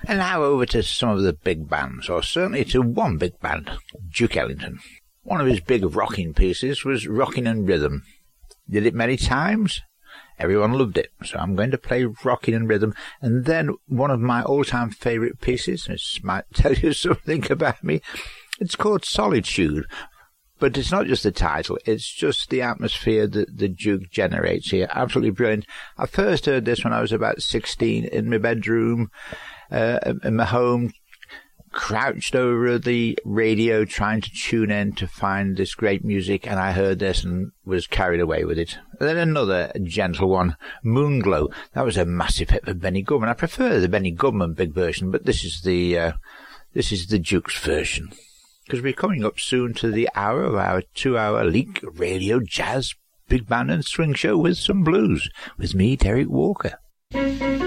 And now over to some of the big bands, or certainly to one big band, Duke Ellington. One of his big rocking pieces was Rockin' in Rhythm. Did it many times. Everyone loved it, so I'm going to play Rockin' in Rhythm. And then one of my all-time favourite pieces, this might tell you something about me, it's called Solitude. But it's not just the title, it's just the atmosphere that the Duke generates here. Absolutely brilliant. I first heard this when I was about 16 in my bedroom, in my home, crouched over the radio trying to tune in to find this great music, and I heard this and was carried away with it. And then another gentle one, Moonglow. That was a massive hit for Benny Goodman. I prefer the Benny Goodman big version, but this is the Duke's version. Because we're coming up soon to the hour of our 2-hour Leak Radio Jazz Big Band and Swing Show with some blues, with me, Derek Walker.